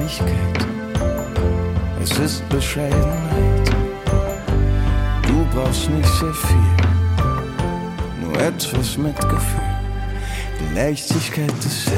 Ehrlichkeit, es ist Bescheidenheit. Du brauchst nicht sehr viel, nur etwas Mitgefühl. Die Leichtigkeit des Lebens.